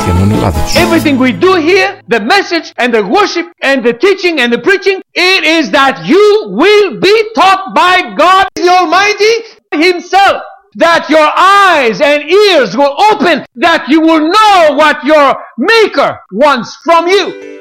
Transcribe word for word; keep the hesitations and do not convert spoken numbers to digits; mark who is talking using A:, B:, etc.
A: Χριστιανών Ελλάδος.
B: Everything we do here, the message and the worship and the teaching and the preaching, it is that you will be taught by God the Almighty Himself. That your eyes and ears will open, that you will know what your Maker wants from you.